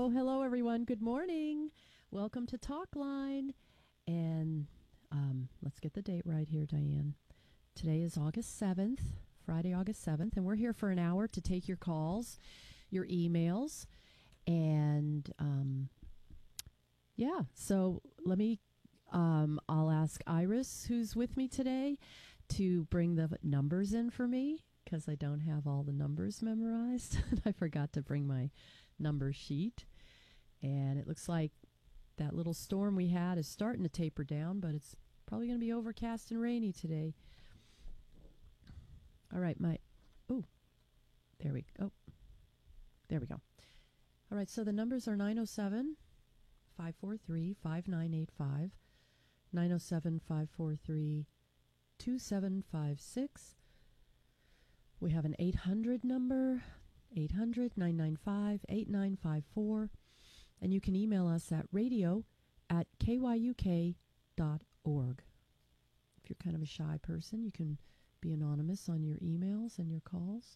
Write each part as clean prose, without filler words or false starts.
Hello, everyone. Good morning. Welcome to Talkline. And let's get the date right here, Diane. Today is August 7th, Friday, August 7th, and we're here for an hour to take your calls, your emails, and so I'll ask Iris, who's with me today, to bring the numbers in for me because I don't have all the numbers memorized. I forgot to bring my number sheet. And it looks like that little storm we had is starting to taper down, but it's probably going to be overcast and rainy today. All right, there we go. All right, so the numbers are 907-543-5985, 907-543-2756. We have an 800 number, 800-995-8954. And you can email us at radio@kyuk.org. If you're kind of a shy person, you can be anonymous on your emails and your calls.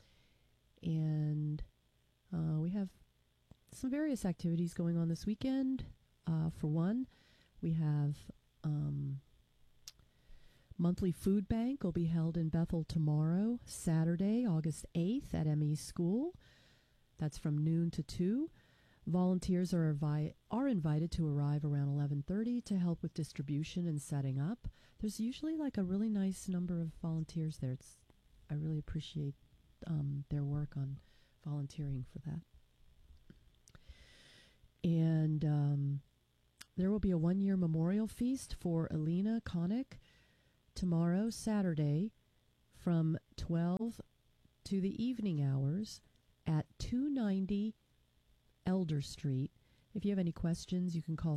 And we have some various activities going on this weekend. For one, we have monthly food bank will be held in Bethel tomorrow, Saturday, August 8th at ME School. That's from noon to 2. Volunteers are invited to arrive around 11:30 to help with distribution and setting up. There's usually like a really nice number of volunteers there. I really appreciate their work on volunteering for that. And there will be a one-year memorial feast for Alina Connick tomorrow, Saturday, from 12 to the evening hours at 290 Elder Street. If you have any questions, you can call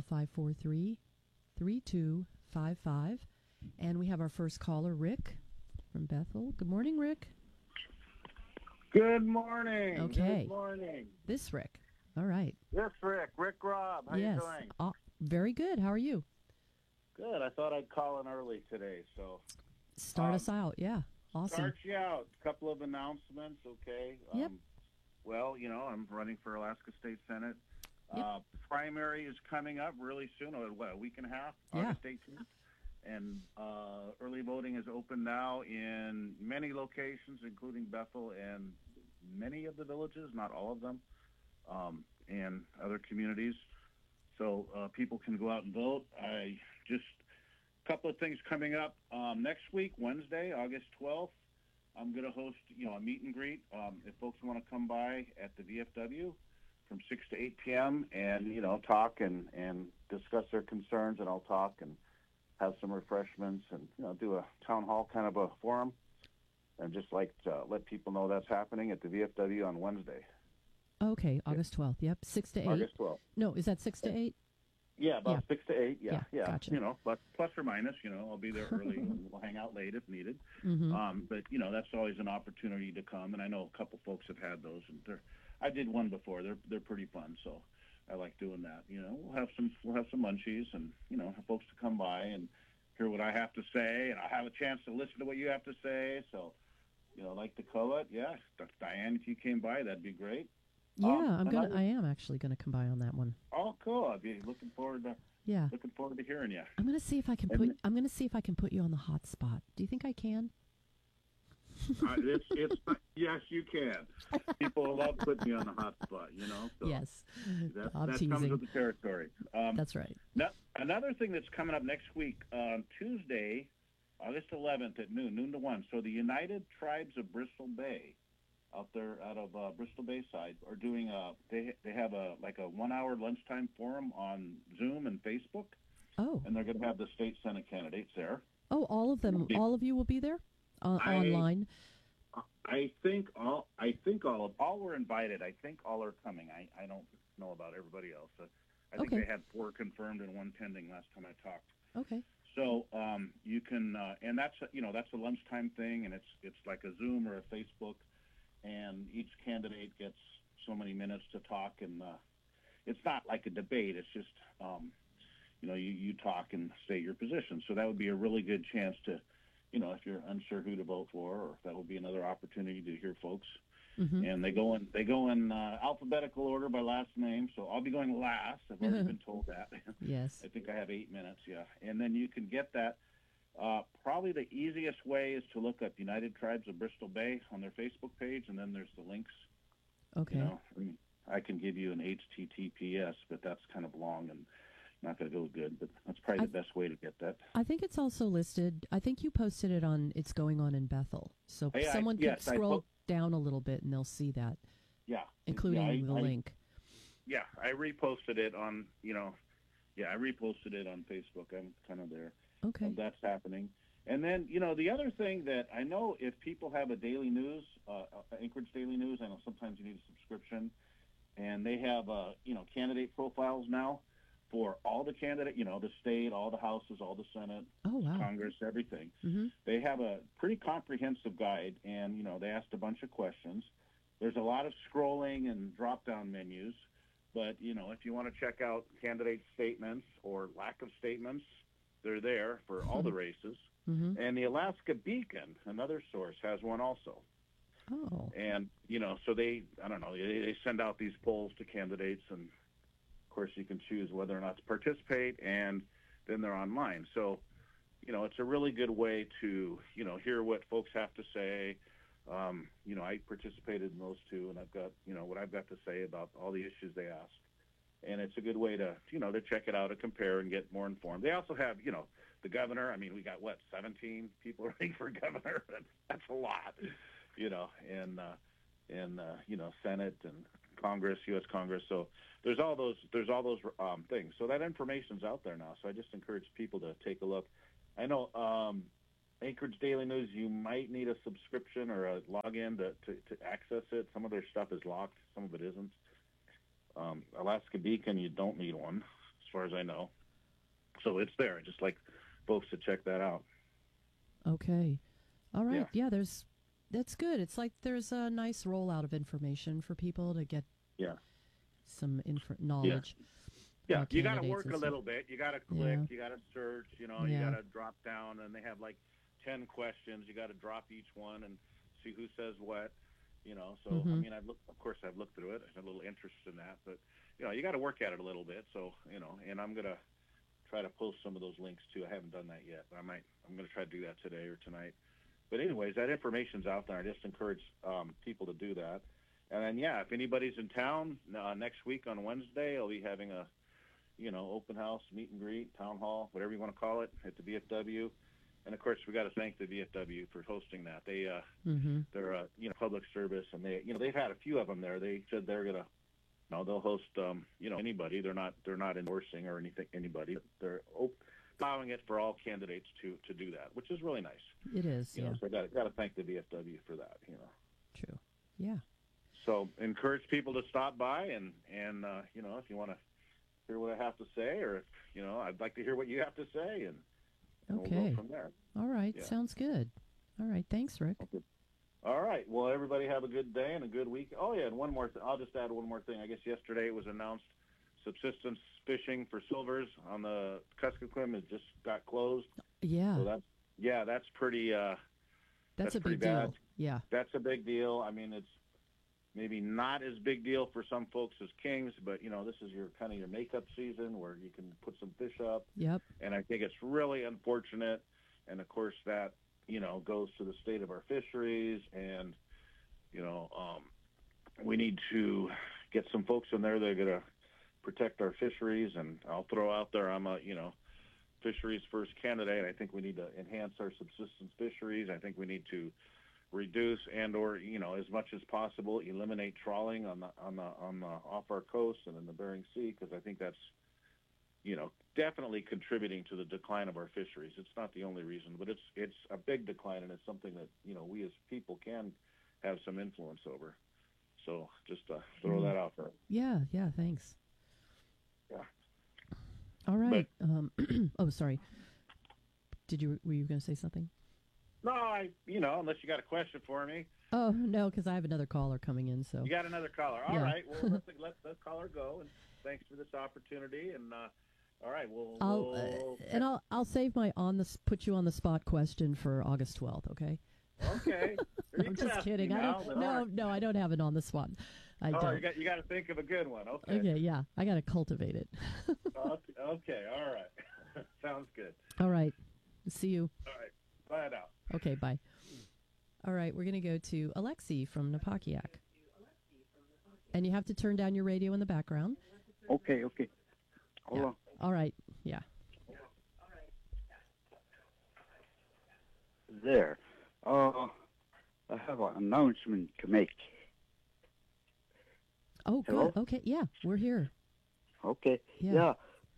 543-3255. And we have our first caller, Rick from Bethel. Good morning, Rick. Good morning. Okay. Good morning. This Rick. All right. This Rick Robb. How yes. you doing? Very good. How are you? Good. I thought I'd call in early today. So start us out. Yeah. Awesome. Start you out. A couple of announcements, okay? Yep. Well, I'm running for Alaska State Senate. Yep. Primary is coming up really soon, a week and a half, Yeah. August 18th. And early voting is open now in many locations, including Bethel and many of the villages, not all of them, and other communities. So people can go out and vote. A couple of things coming up. Next week, Wednesday, August 12th, I'm going to host, a meet and greet. If folks want to come by at the VFW from 6 to 8 p.m. and, talk and discuss their concerns, and I'll talk and have some refreshments and, do a town hall kind of a forum. And just like to let people know that's happening at the VFW on Wednesday. Okay, August 12th. Yep, 6 to 8. August 12th. No, is that 6 to 8? Yeah, about 6 to 8. Yeah. Gotcha. But plus or minus, I'll be there early and we'll hang out late if needed. Mm-hmm. But that's always an opportunity to come. And I know a couple folks have had those, and I did one before. They're pretty fun, so I like doing that. We'll have some munchies and have folks to come by and hear what I have to say, and I'll have a chance to listen to what you have to say. So, like Dakota, yeah, Diane, if you came by, that'd be great. Yeah, I am actually gonna come by on that one. Oh, cool! I'd be looking forward to hearing you. I'm gonna see if I can put you on the hot spot. Do you think I can? Yes, you can. People love putting me on the hot spot, So yes, that teasing. comes with the territory. That's right. Now, another thing that's coming up next week, Tuesday, August 11th at noon to 1. So the United Tribes of Bristol Bay, out there out of Bristol Bay side, are doing they have a 1 hour lunchtime forum on Zoom and Facebook. Oh. And they're going to have the state Senate candidates there. Oh, all of them. All of you will be there online. I think all were invited. I think all are coming. I don't know about everybody else. I think they had 4 confirmed and 1 pending last time I talked. Okay. So you can, and that's a lunchtime thing, and it's like a Zoom or a Facebook, and each candidate gets so many minutes to talk, and it's not like a debate. It's just you talk and state your position. So that would be a really good chance to, if you're unsure who to vote for, or that would be another opportunity to hear folks. Mm-hmm. and they go in alphabetical order by last name. So I'll be going last. I've already been told that. Yes. I think I have 8 minutes. Yeah, and then you can get that. Probably the easiest way is to look up United Tribes of Bristol Bay on their Facebook page, and then there's the links. Okay. You know, I can give you an HTTPS, but that's kind of long and not going to go good. But that's probably the best way to get that. I think it's also listed. I think you posted it on. It's going on in Bethel, so someone can scroll down a little bit and they'll see that. Yeah, including the link. Yeah, I reposted it on. I reposted it on Facebook. I'm kind of there. Okay. That's happening. And then, the other thing that I know, if people have a daily news, Anchorage Daily News, I know sometimes you need a subscription, and they have, candidate profiles now for all the candidate, the state, all the houses, all the Senate, Congress, everything. Mm-hmm. They have a pretty comprehensive guide, and, they asked a bunch of questions. There's a lot of scrolling and drop-down menus, but, if you want to check out candidate statements or lack of statements, they're there for all the races. Mm-hmm. And the Alaska Beacon, another source, has one also. Oh. And, so they send out these polls to candidates, and, of course, you can choose whether or not to participate, and then they're online. So, it's a really good way to, hear what folks have to say. I participated in those two, and I've got, what I've got to say about all the issues they asked. And it's a good way to, to check it out and compare and get more informed. They also have, the governor. I mean, we got, 17 people running for governor? That's a lot, and Senate and Congress, U.S. Congress. So there's all those things. So that information's out there now. So I just encourage people to take a look. I know Anchorage Daily News, you might need a subscription or a login to access it. Some of their stuff is locked. Some of it isn't. Alaska Beacon, you don't need one, as far as I know. So it's there. Just like folks to check that out. Okay. All right. Yeah, that's good. It's like there's a nice rollout of information for people to get some knowledge. Yeah, you got to work a little bit. You got to click. You got to search. You got to drop down, and they have like 10 questions. You got to drop each one and see who says what. So I mean, I've looked through it. I have a little interest in that, but you got to work at it a little bit. So and I'm gonna try to post some of those links too. I haven't done that yet, but I'm gonna try to do that today or tonight. But anyways, that information's out there. I just encourage people to do that. And then if anybody's in town next week on Wednesday, I'll be having a open house, meet and greet, town hall, whatever you want to call it, at the VFW. And of course, we got to thank the VFW for hosting that. They're public service, and they've had a few of them there. They said they're gonna, they'll host anybody. They're not endorsing or anybody. They're allowing it for all candidates to do that, which is really nice. It is. So I got to thank the VFW for that. True. Yeah. So encourage people to stop by and if you want to hear what I have to say, or if I'd like to hear what you have to say, and okay. We'll go from there. All right. Yeah. Sounds good. All right. Thanks, Rick. Okay. All right. Well, everybody have a good day and a good week. Oh, yeah, and one more thing. I'll just add one more thing. I guess yesterday it was announced subsistence fishing for silvers on the Kuskokwim has just got closed. Yeah. So that's pretty that's a pretty big bad. deal. Yeah. That's a big deal. I mean, it's maybe not as big deal for some folks as Kings, but this is your kind of your makeup season where you can put some fish up. Yep. And I think it's really unfortunate, and of course that goes to the state of our fisheries, and we need to get some folks in there that are going to protect our fisheries. And I'll throw out there, I'm a fisheries first candidate. I think we need to enhance our subsistence fisheries. I think we need to reduce or as much as possible eliminate trawling on the off our coast and in the Bering Sea, because I think that's definitely contributing to the decline of our fisheries. It's not the only reason, but it's a big decline, and it's something that we as people can have some influence over. So just throw that out there. Yeah, thanks. Yeah. All right. Oh, sorry. Were you going to say something? No, unless you got a question for me. Oh, no, because I have another caller coming in. So you got another caller. All right. Well, let the caller go, and thanks for this opportunity. And all right, I'll save my put you on the spot question for August 12th. Okay. Okay. I'm just kidding. I don't. No, I don't have it on the spot. I don't. You got to think of a good one. Okay. Okay, yeah, I got to cultivate it. Okay, all right. Sounds good. All right. See you. All right. Bye now. Okay, bye. All right, we're going to go to Alexi from Napakiak. And you have to turn down your radio in the background. Okay. Hold on. All right, yeah. There. I have an announcement to make. Oh, good. Hello? Okay, yeah, we're here. Okay. Yeah.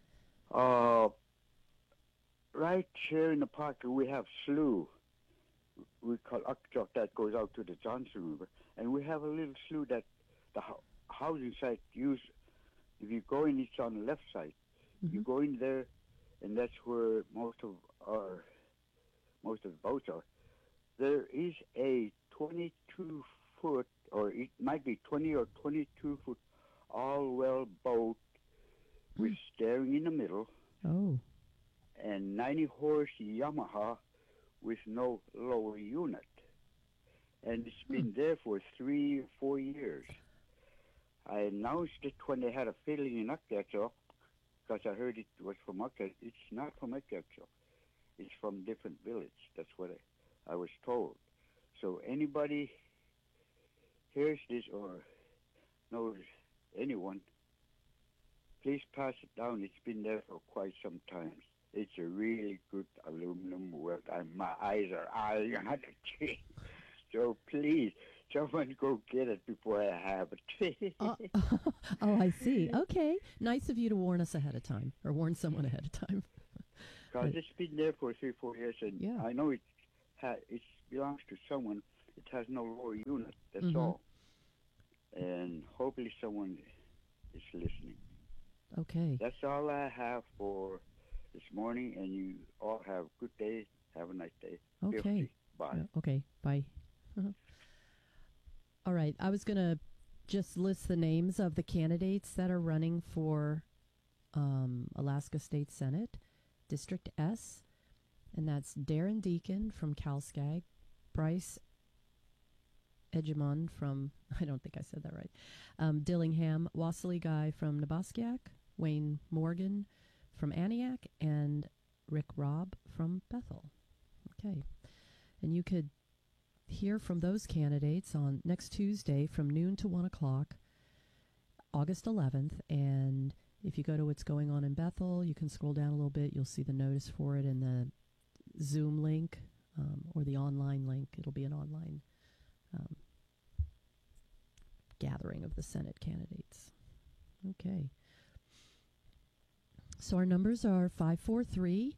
Right here in the park, we have slough. We call Ukchok that goes out to the Johnson River. And we have a little slough that the housing site use. If you go in, it's on the left side. Mm-hmm. You go in there, and that's where most of the boats are. There is a 22-foot, or it might be 20 or 22-foot all-well boat with steering in the middle. Oh. And 90-horse Yamaha with no lower unit. And it's been there for 3 or 4 years. I announced it when they had a fiddling in Akyacho, because I heard it was from Akyacho. It's not from Akyacho. It's from different village. That's what I was told. So anybody hears this or knows anyone, please pass it down. It's been there for quite some time. It's a really good aluminum work. My eyes are eyeing at it. So please, someone go get it before I have it. Oh, I see. Okay. Nice of you to warn us ahead of time, or warn someone ahead of time. Because it's been there for 3 or 4 years, and yeah. I know it belongs to someone. It has no lower unit. That's all. And hopefully someone is listening. Okay. That's all I have for this morning, and you all have a good day. Have a nice day. Okay. Bye. Okay. Bye. All right. I was going to just list the names of the candidates that are running for Alaska State Senate, District S, and that's Darren Deacon from Calskag, Bryce Edgemon from, I don't think I said that right, Dillingham, Wassily Guy from Nabaskiak, Wayne Morgan from Aniak, and Rick Robb from Bethel. Okay. And you could hear from those candidates on next Tuesday from noon to 1 o'clock, August 11th. And if you go to what's going on in Bethel, you can scroll down a little bit. You'll see the notice for it in the Zoom link or the online link. It'll be an online gathering of the Senate candidates. Okay. So our numbers are 543-5985,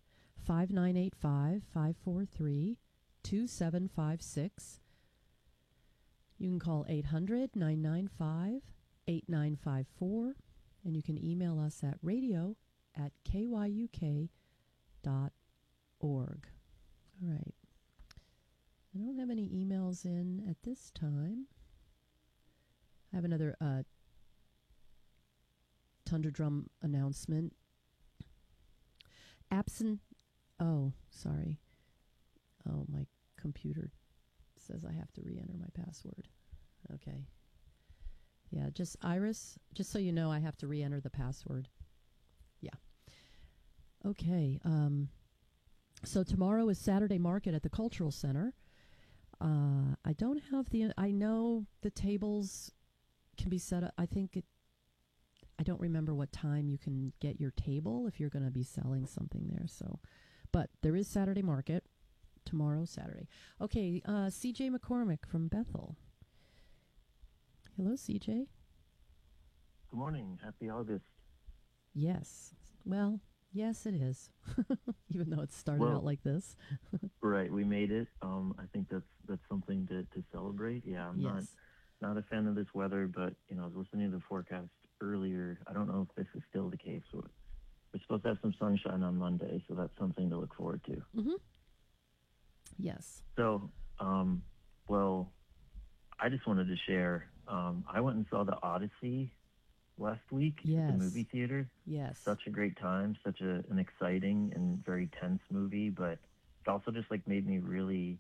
543-2756. You can call 800-995-8954, and you can email us at radio@kyuk.org. All right. I don't have any emails in at this time. I have another Tundra Drum announcement. Oh, sorry. Oh, my computer says I have to re-enter my password. Okay. Yeah, just Iris, just so you know, I have to re-enter the password. Yeah. Okay. So tomorrow is Saturday Market at the Cultural Center. I don't have I know the tables can be set up. I don't remember what time you can get your table if you're going to be selling something there. So, but there is Saturday Market tomorrow, Saturday. Okay, C.J. McCormick from Bethel. Hello, C.J. Good morning. Happy August. Yes. Well, yes, it is. Even though it started out like this. Right. We made it. I think that's something to celebrate. Yeah, I'm not a fan of this weather, but I was listening to the forecast earlier. I don't know if this is still the case. We're supposed to have some sunshine on Monday, so that's something to look forward to. Mm-hmm. Yes. So, well, I just wanted to share. I went and saw The Odyssey last week at the movie theater. Yes. Such a great time, such an exciting and very tense movie, but it also just made me really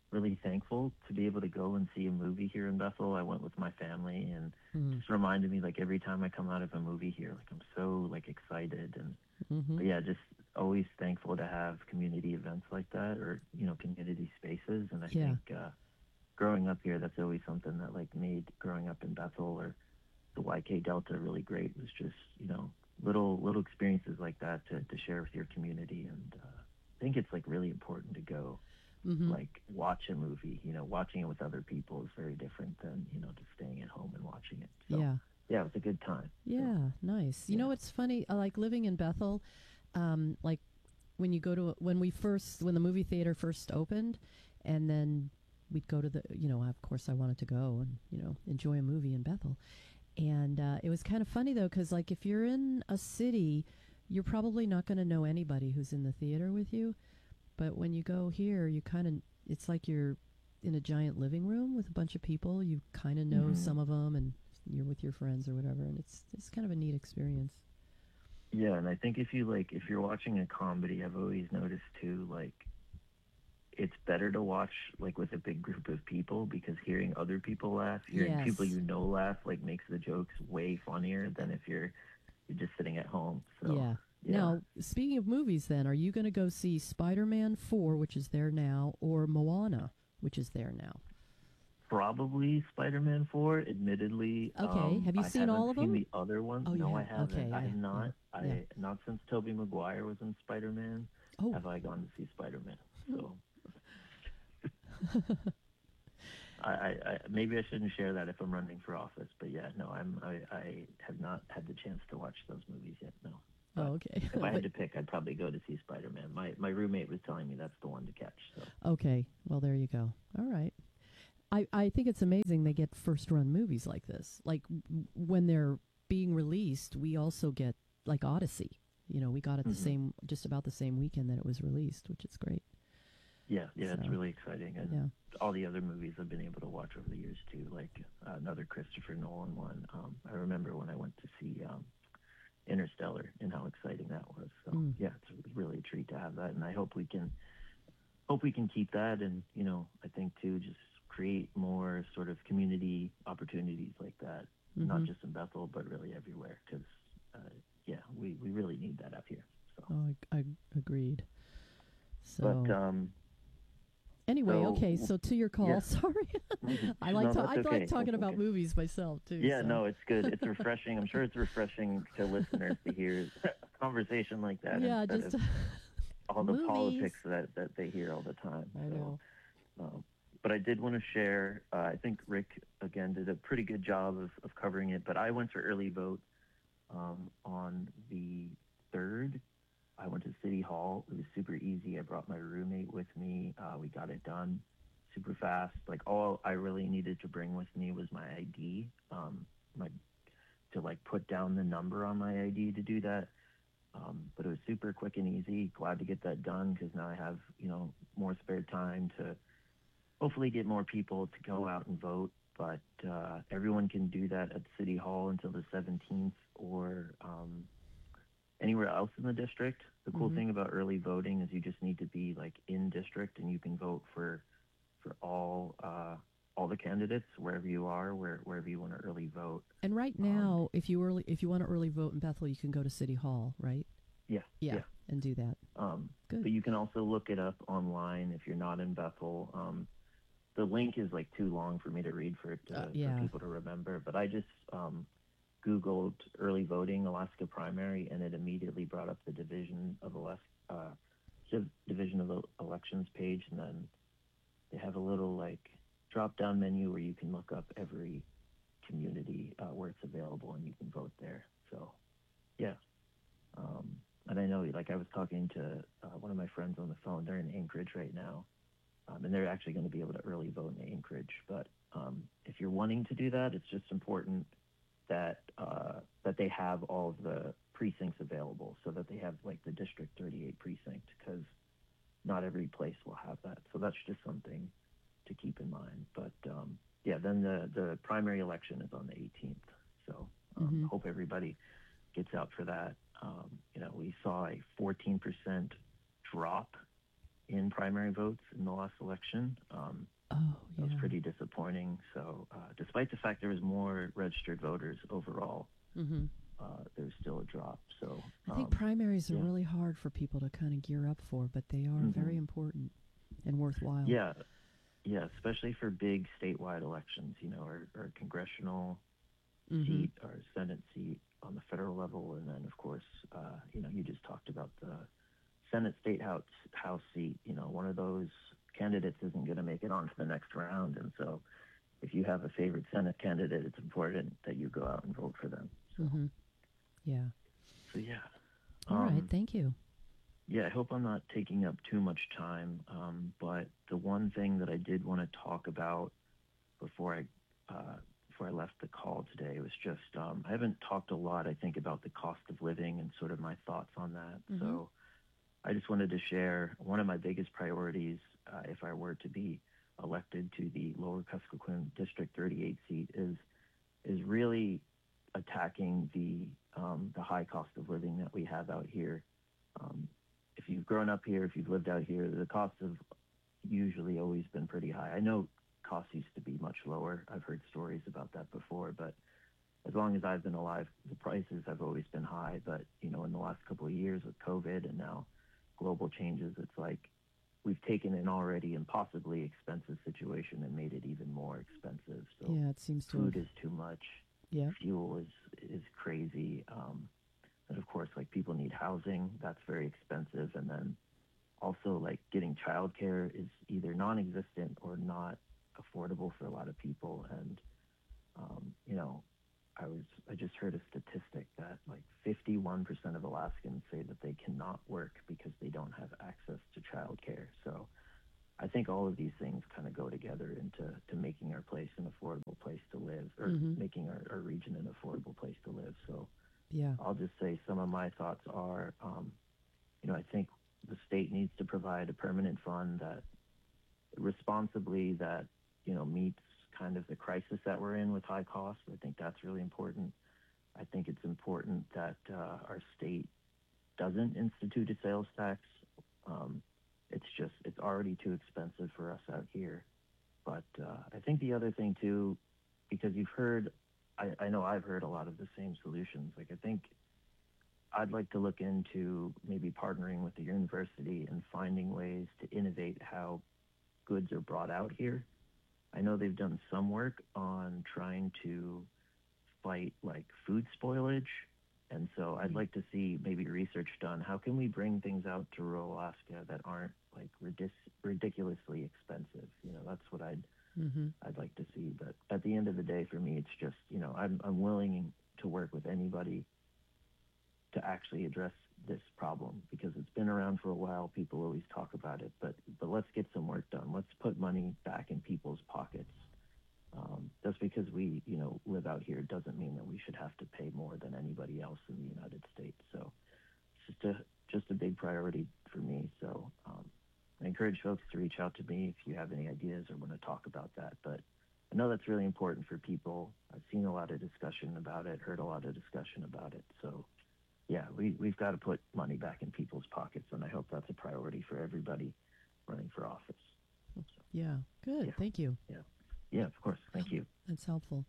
really thankful to be able to go and see a movie here in Bethel. I went with my family, and Mm. just reminded me, like, every time I come out of a movie here, like, I'm so, like, excited. And Mm-hmm. but yeah, just always thankful to have community events like that, or community spaces. And I Yeah. think growing up here, that's always something that, like, made growing up in Bethel or the YK Delta really great, was just little experiences like that to share with your community. And I think it's, like, really important to go, Mm-hmm. like, watch a movie. Watching it with other people is very different than just staying at home and watching it. So Yeah. yeah, it was a good time. Yeah. Nice. You Yeah. know, it's funny. I like living in Bethel. Like when you go to when the movie theater first opened, and then we'd go to the of course I wanted to go and enjoy a movie in Bethel. And it was kind of funny though, because like if you're in a city, you're probably not going to know anybody who's in the theater with you. But when you go here, it's like you're in a giant living room with a bunch of people. You kind of know some of them, and you're with your friends or whatever, and it's kind of a neat experience. Yeah, and I think if you're watching a comedy, I've always noticed too, like, it's better to watch, like, with a big group of people, because hearing other people laugh, hearing people laugh, like, makes the jokes way funnier than if you're just sitting at home. So Yeah. Now, speaking of movies, then, are you going to go see Spider-Man 4, which is there now, or Moana, which is there now? Probably Spider-Man 4, admittedly. Okay. Have you seen all of them? I haven't seen the other ones. Oh, no, you I have? haven't. Okay, I have not. yeah. Not since Tobey Maguire was in Spider-Man have I gone to see Spider-Man. So I maybe I shouldn't share that if I'm running for office. But yeah, no, I have not had the chance to watch those movies yet. No. But okay. If I had to pick, I'd probably go to see Spider-Man. My roommate was telling me that's the one to catch. So. Okay. Well, there you go. All right. I think it's amazing they get first-run movies like this. Like, when they're being released, we also get, like, Odyssey. We got it just about the same weekend that it was released, which is great. Yeah, it's really exciting. And yeah. all the other movies I've been able to watch over the years, too, like another Christopher Nolan one. I remember when I went to see Interstellar and how exciting that was. So, yeah, it's really a treat to have that. And I hope we can keep that. And, I think, too, just create more sort of community opportunities like that, not just in Bethel, but really everywhere, because, we really need that out here. So. Oh, I agreed. So, but, anyway, okay, so to your call, yeah. sorry. I like talking about movies myself, too. Yeah, so. No, it's good. It's refreshing. I'm sure it's refreshing to listeners to hear a conversation like that instead of all the politics that they hear all the time. I know. But I did want to share, I think Rick, again, did a pretty good job of covering it, but I went to early vote on the 3rd. I went to City Hall. It was super easy. I brought my roommate with me. We got it done super fast. Like, all I really needed to bring with me was my ID, to, like, put down the number on my ID to do that. But it was super quick and easy. Glad to get that done, because now I have, more spare time to hopefully get more people to go out and vote. But everyone can do that at City Hall until the 17th, or anywhere else in the district. The cool thing about early voting is you just need to be, like, in district, and you can vote for all the candidates wherever you are, wherever you want to early vote. And right now, if you want to early vote in Bethel, you can go to City Hall, right? Yeah, and do that. Good. But you can also look it up online if you're not in Bethel. The link is, like, too long for me to read for people to remember. But I just Googled early voting Alaska primary, and it immediately brought up the Division of Elections page, and then they have a little, like, drop-down menu where you can look up every community where it's available, and you can vote there. So, yeah. And I know, like, I was talking to one of my friends on the phone. They're in Anchorage right now, and they're actually going to be able to early vote in Anchorage. But if you're wanting to do that, it's just important that they have all of the precincts available, so that they have, like, the District 38 precinct, because not every place will have that. So that's just something to keep in mind. But then the primary election is on the 18th. So hope everybody gets out for that. We saw a 14% drop in primary votes in the last election. That was pretty disappointing. So despite the fact there was more registered voters overall, there's still a drop. So I think primaries are really hard for people to kind of gear up for, but they are very important and worthwhile. Yeah, especially for big statewide elections, or congressional seat or Senate seat on the federal level. And then, of course, you just talked about the Senate State House seat. One of those candidates isn't going to make it on to the next round. And so if you have a favorite Senate candidate, it's important that you go out and vote for them. So, yeah. So, yeah. All right. Thank you. Yeah, I hope I'm not taking up too much time. But the one thing that I did want to talk about before I left the call today was just I haven't talked a lot, I think, about the cost of living and sort of my thoughts on that. So I just wanted to share one of my biggest priorities if I were to be elected to the Lower Kuskokwim District 38 seat is really attacking the high cost of living that we have out here. If you've grown up here, if you've lived out here, the costs have usually always been pretty high. I know costs used to be much lower. I've heard stories about that before, but as long as I've been alive, the prices have always been high. But, in the last couple of years with COVID and now global changes, it's like we've taken an already impossibly expensive situation and made it even more expensive. So yeah, it seems food is too much. Yeah. Fuel is crazy. And of course, like people need housing. That's very expensive. And then also like getting childcare is either non-existent or not affordable for a lot of people. And, I just heard a statistic that like 51% of Alaskans say that they cannot work because they don't have access to childcare. So I think all of these things kind of go together into making our place an affordable place to live, or making our region an affordable place to live. So yeah, I'll just say some of my thoughts are, I think the state needs to provide a permanent fund that responsibly meets kind of the crisis that we're in with high costs. I think that's really important. I think it's important that our state doesn't institute a sales tax. It's already too expensive for us out here. But I think the other thing too, because you've heard, I know I've heard a lot of the same solutions. Like I think I'd like to look into maybe partnering with the university and finding ways to innovate how goods are brought out here. I know they've done some work on trying to fight like food spoilage. And so I'd like to see maybe research done. How can we bring things out to rural Alaska that aren't like ridiculously expensive? That's what I'd like to see. But at the end of the day, for me, it's just, I'm willing to work with anybody to actually address this problem because it's been around for a while. People always talk about it, but let's get some work done. Let's put money back in people's pockets. Just because we, live out here doesn't mean that we should have to pay more than anybody else in the United States. So it's just a big priority for me. So I encourage folks to reach out to me if you have any ideas or want to talk about that. But I know that's really important for people. I've seen a lot of discussion about it, heard a lot of discussion about it. So yeah, we've got to put money back in people's pockets, and I hope that's a priority for everybody running for office. So, yeah, good. Yeah. Thank you. Yeah, of course. Thank you. That's helpful.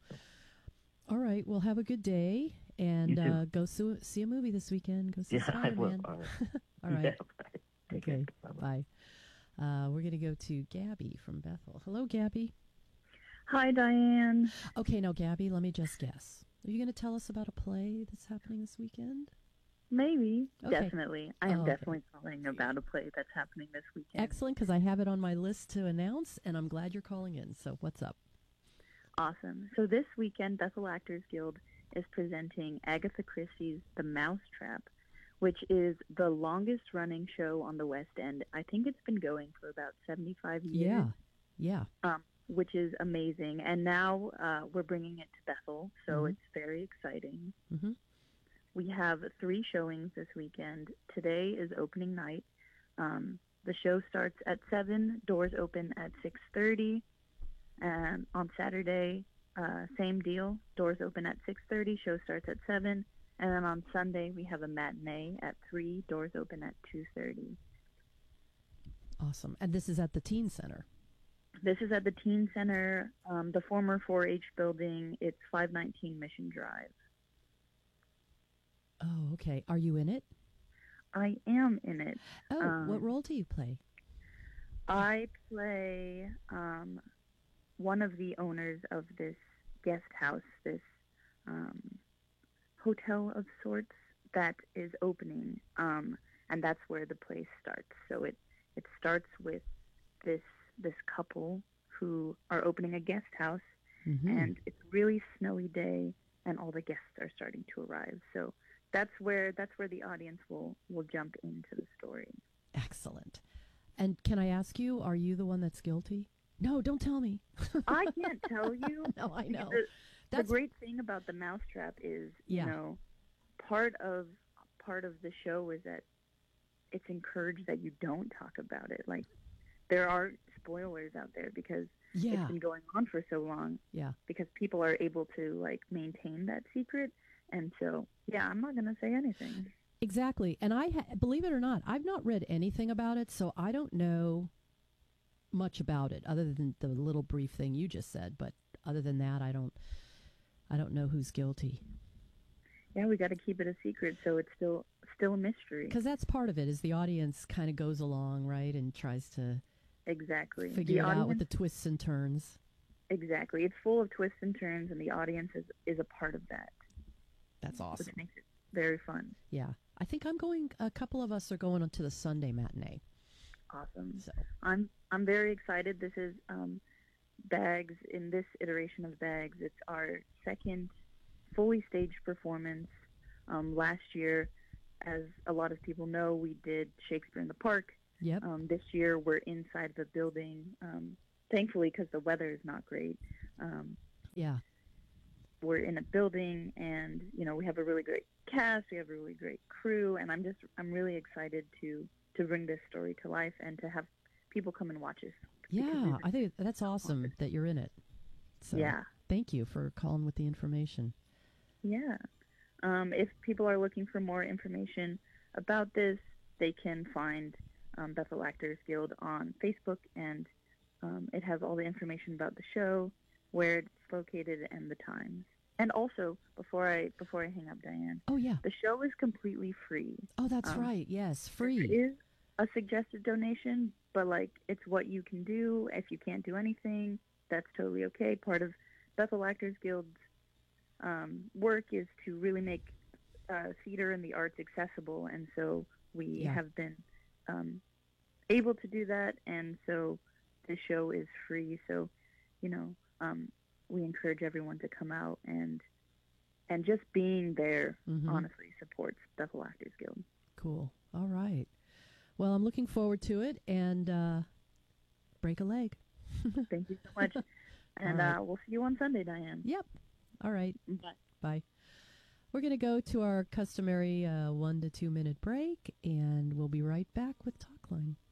All right. Well, have a good day, and go see a movie this weekend. Go see Spider-Man. I will. All right. Yeah, right. Okay. Bye. We're going to go to Gabby from Bethel. Hello, Gabby. Hi, Diane. Okay, now, Gabby, let me just guess. Are you going to tell us about a play that's happening this weekend? Maybe. Okay. Definitely. I am definitely calling about a play that's happening this weekend. Excellent, because I have it on my list to announce, and I'm glad you're calling in. So what's up? Awesome. So this weekend, Bethel Actors Guild is presenting Agatha Christie's The Mousetrap, which is the longest-running show on the West End. I think it's been going for about 75 years. Yeah. Which is amazing. And now we're bringing it to Bethel, so it's very exciting. Mm-hmm. We have 3 showings this weekend. Today is opening night. The show starts at 7, doors open at 6:30. And on Saturday, same deal, doors open at 6:30, show starts at 7. And then on Sunday, we have a matinee at 3, doors open at 2:30. Awesome. And this is at the Teen Center. This is at the Teen Center, the former 4-H building. It's 519 Mission Drive. Oh, okay. Are you in it? I am in it. Oh, what role do you play? I play one of the owners of this guest house, this hotel of sorts that is opening, and that's where the play starts. So it starts with this couple who are opening a guest house, and it's a really snowy day, and all the guests are starting to arrive. So that's where the audience will jump into the story. Excellent. And can I ask you, are you the one that's guilty? No, don't tell me. I can't tell you. No, I know. The great thing about the Mousetrap is, you know, part of the show is that it's encouraged that you don't talk about it. Like, there are spoilers out there because it's been going on for so long. Yeah. Because people are able to, like, maintain that secret. And so, I'm not going to say anything. Exactly. And believe it or not, I've not read anything about it, so I don't know much about it other than the little brief thing you just said. But other than that, I don't know who's guilty. Yeah, we got to keep it a secret, so it's still a mystery. Because that's part of it, is the audience kind of goes along, right, and tries to figure it out with the twists and turns. Exactly. It's full of twists and turns, and the audience is a part of that. That's awesome. Which makes it very fun. Yeah. I think a couple of us are going on to the Sunday matinee. Awesome. So I'm very excited. This is Bags. In this iteration of Bags, it's our second fully staged performance. Last year, as a lot of people know, we did Shakespeare in the Park. Yep. This year, we're inside the building, thankfully, because the weather is not great. We're in a building, and we have a really great cast. We have a really great crew, and I'm really excited to bring this story to life and to have people come and watch us. Yeah, I think that's awesome that you're in it. So thank you for calling with the information. Yeah. If people are looking for more information about this, they can find Bethel Actors Guild on Facebook, and it has all the information about the show, where it's located, and the times. And also, before I hang up, Diane. Oh, yeah. The show is completely free. Oh, that's right. Yes, free. There is a suggested donation, but, like, it's what you can do. If you can't do anything, that's totally okay. Part of Bethel Actors Guild's work is to really make theater and the arts accessible, and so we have been able to do that, and so the show is free. So, we encourage everyone to come out, and just being there, honestly, supports Bethel Actors Guild. Cool. All right. Well, I'm looking forward to it, and break a leg. Thank you so much. And we'll see you on Sunday, Diane. Yep. All right. Bye. Bye. We're going to go to our customary 1 to 2 minute break, and we'll be right back with Talkline.